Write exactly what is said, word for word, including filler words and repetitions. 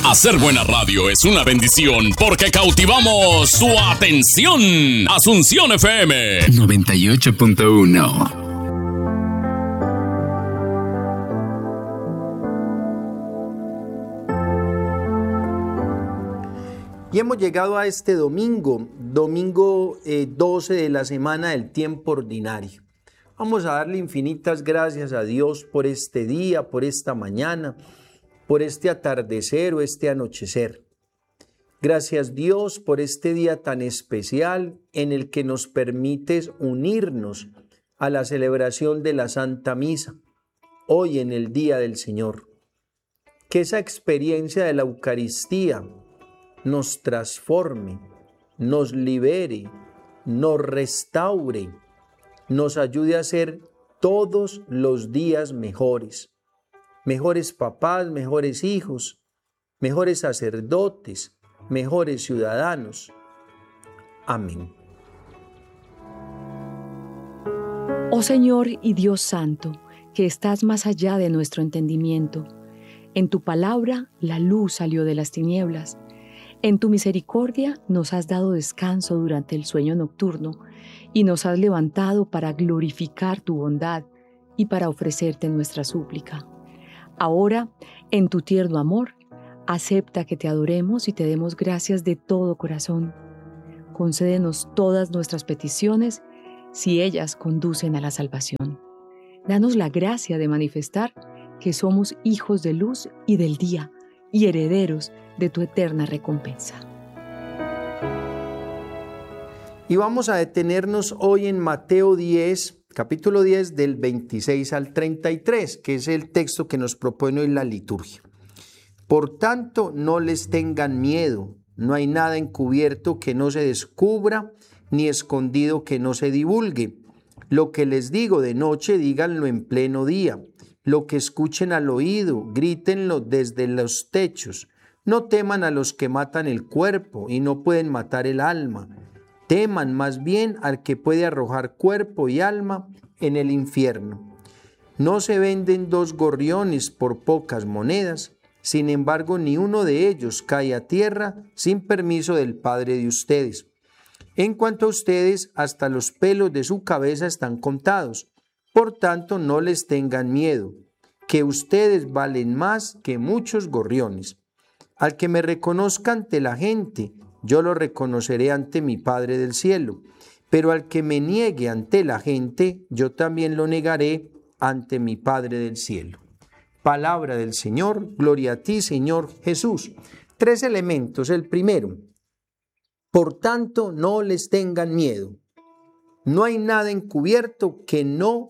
Hacer buena radio es una bendición porque cautivamos su atención. Asunción F M noventa y ocho punto uno. Y hemos llegado a este domingo, domingo eh, doce de la semana del tiempo ordinario. Vamos a darle infinitas gracias a Dios por este día, por esta mañana, por este atardecer o este anochecer. Gracias Dios por este día tan especial en el que nos permites unirnos a la celebración de la Santa Misa, hoy en el Día del Señor. Que esa experiencia de la Eucaristía nos transforme, nos libere, nos restaure, nos ayude a ser todos los días mejores. Mejores papás, mejores hijos, mejores sacerdotes, mejores ciudadanos. Amén. Oh Señor y Dios Santo, que estás más allá de nuestro entendimiento, en tu palabra la luz salió de las tinieblas. En tu misericordia nos has dado descanso durante el sueño nocturno y nos has levantado para glorificar tu bondad y para ofrecerte nuestra súplica. Ahora, en tu tierno amor, acepta que te adoremos y te demos gracias de todo corazón. Concédenos todas nuestras peticiones si ellas conducen a la salvación. Danos la gracia de manifestar que somos hijos de luz y del día y herederos de tu eterna recompensa. Y vamos a detenernos hoy en Mateo diez, capítulo diez, del veintiséis al treinta y tres, que es el texto que nos propone hoy la liturgia. Por tanto, no les tengan miedo, no hay nada encubierto que no se descubra, ni escondido que no se divulgue. Lo que les digo de noche, díganlo en pleno día. Lo que escuchen al oído, grítenlo desde los techos. No teman a los que matan el cuerpo y no pueden matar el alma. Teman más bien al que puede arrojar cuerpo y alma en el infierno. No se venden dos gorriones por pocas monedas, sin embargo ni uno de ellos cae a tierra sin permiso del Padre de ustedes. En cuanto a ustedes, hasta los pelos de su cabeza están contados. Por tanto, no les tengan miedo, que ustedes valen más que muchos gorriones. Al que me reconozca ante la gente, yo lo reconoceré ante mi Padre del cielo. Pero al que me niegue ante la gente, yo también lo negaré ante mi Padre del cielo. Palabra del Señor, gloria a ti, Señor Jesús. Tres elementos. El primero, por tanto, no les tengan miedo. No hay nada encubierto que no